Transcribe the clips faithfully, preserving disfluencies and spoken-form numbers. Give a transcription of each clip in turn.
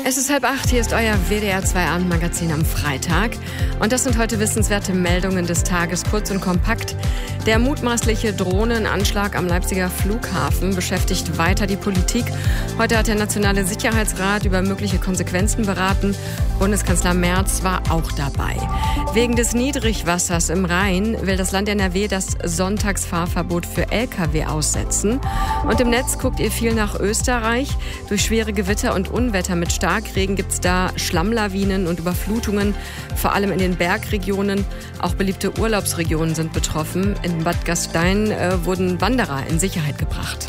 Es ist halb acht, hier ist euer W D R zwei Abendmagazin am Freitag. Und das sind heute wissenswerte Meldungen des Tages, kurz und kompakt. Der mutmaßliche Drohnenanschlag am Leipziger Flughafen beschäftigt weiter die Politik. Heute hat der Nationale Sicherheitsrat über mögliche Konsequenzen beraten. Bundeskanzler Merz war auch dabei. Wegen des Niedrigwassers im Rhein will das Land N R W das Sonntagsfahrverbot für L K W aussetzen. Und im Netz guckt ihr viel nach Österreich. Durch schwere Gewitter und Unwetter mit Starkregen gibt es da Schlammlawinen und Überflutungen, vor allem in den Bergregionen. Auch beliebte Urlaubsregionen sind betroffen. In Bad Gastein äh, wurden Wanderer in Sicherheit gebracht.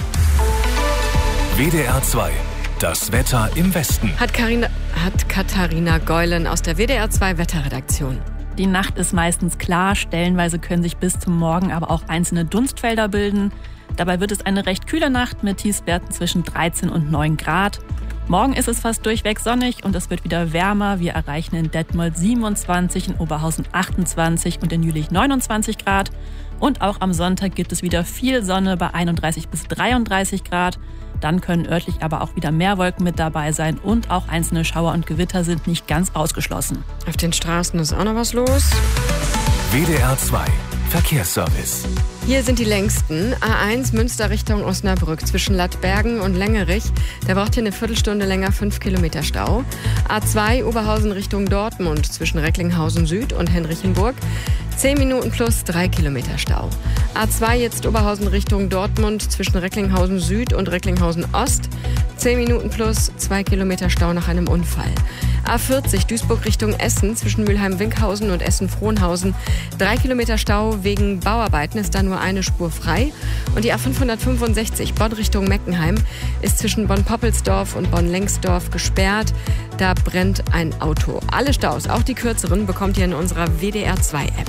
W D R zwei, das Wetter im Westen. Hat, Carina, hat Katharina Geulen aus der W D R zwei Wetterredaktion. Die Nacht ist meistens klar, stellenweise können sich bis zum Morgen aber auch einzelne Dunstfelder bilden. Dabei wird es eine recht kühle Nacht mit Tiefstwerten zwischen dreizehn und neun Grad. Morgen ist es fast durchweg sonnig und es wird wieder wärmer. Wir erreichen in Detmold siebenundzwanzig, in Oberhausen achtundzwanzig und in Jülich neunundzwanzig Grad. Und auch am Sonntag gibt es wieder viel Sonne bei einunddreißig bis dreiunddreißig Grad. Dann können örtlich aber auch wieder mehr Wolken mit dabei sein und auch einzelne Schauer und Gewitter sind nicht ganz ausgeschlossen. Auf den Straßen ist auch noch was los. W D R zwei Verkehrsservice. Hier sind die längsten. A eins Münster Richtung Osnabrück zwischen Lattbergen und Längerich. Der braucht hier eine Viertelstunde länger, fünf Kilometer Stau. A zwei Oberhausen Richtung Dortmund zwischen Recklinghausen Süd und Henrichenburg. zehn Minuten plus drei Kilometer Stau. A zwei jetzt Oberhausen Richtung Dortmund zwischen Recklinghausen Süd und Recklinghausen Ost. zehn Minuten plus zwei Kilometer Stau nach einem Unfall. A vierzig Duisburg Richtung Essen zwischen Mülheim-Winkhausen und Essen-Frohnhausen. Drei Kilometer Stau wegen Bauarbeiten, ist da nur eine Spur frei. Und die A fünfhundertfünfundsechzig Bonn Richtung Meckenheim ist zwischen Bonn-Poppelsdorf und Bonn-Lengsdorf gesperrt. Da brennt ein Auto. Alle Staus, auch die kürzeren, bekommt ihr in unserer W D R zwei App.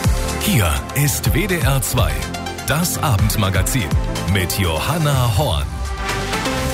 Hier ist W D R zwei, das Abendmagazin mit Johanna Horn.